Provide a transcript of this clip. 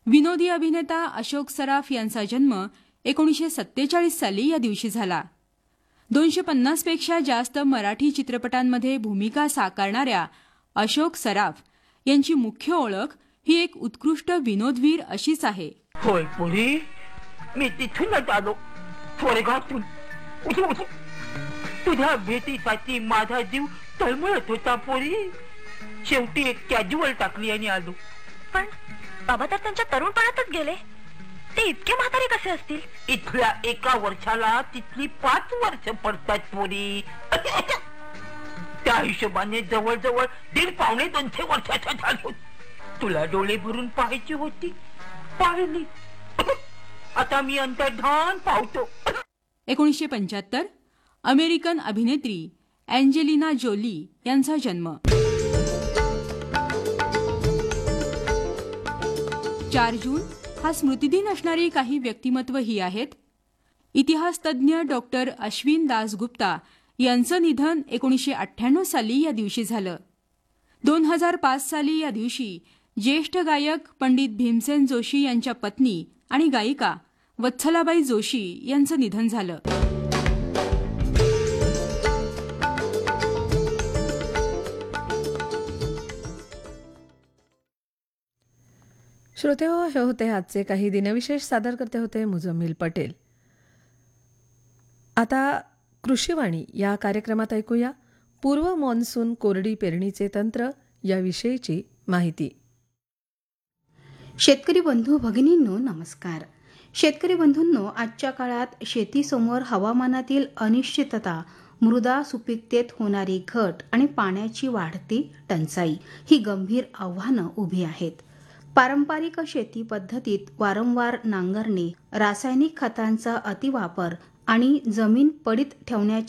विनोदी अभिनेता अशोक सराफ यांचा जन्म 1947 साली या दिवशी झाला. 250 पेक्षा जास्त मराठी चित्रपटांमध्ये भूमिका साकारणाऱ्या अशोक सराफ यांची मुख्य ओळख ही एक उत्कृष्ट विनोदवीर अशीच आहे. होय पुरी, मी तिथूनच आलो, स्वर्गातून. तुझ्या भेटीसाठी माझा जीव तळमळत होता पोरी. शेवटी एक कॅज्युअल टाकली आणि आलो. पण बाबा तर त्यांच्या तरुणपणातच गेले. ते इतके म्हातारे कसे असतील? इथल्या एका वर्षाला तिथली 5 वर्ष पडतात पोरी. त्या हिशोबाने जवळजवळ 1.5-200 वर्षाचा झालो. तुला डोळे भरून पाहायची होती, पाहिली. आता मी अंतर्धान पावतो. 1975 अमेरिकन अभिनेत्री अँजेलिना जोली यांचा जन्म. 4 जून हा स्मृतिदिन असणारी काही व्यक्तिमत्व ही आहेत. इतिहासतज्ञ डॉक्टर अश्विन दास गुप्ता यांचं निधन 1998 साली या दिवशी झालं. 2005 साली या दिवशी ज्येष्ठ गायक पंडित भीमसेन जोशी यांच्या पत्नी आणि गायिका वत्सलाबाई जोशी यांचं निधन झालं. श्रोते हो, हे होते आजचे काही दिनविशेष. सादर करते होते मुजम्मिल पटेल. आता कृषीवाणी या कार्यक्रमात ऐकूया पूर्व मॉन्सून कोरडी पेरणीचे तंत्र याविषयीची माहिती. शेतकरी बंधू भगिनींनो नमस्कार. शेतकरी बंधूंनो, आजच्या काळात शेतीसमोर हवामानातील अनिश्चितता, मृदा सुपीकतेत होणारी घट आणि पाण्याची वाढती टंचाई ही गंभीर आव्हानं उभी आहेत. पारंपरिक शेती पद्धतीत वारंवार नांगरणे, रासायनिक खतांचा अतिवापर आणि जमीन पडीत ठेवण्याच्या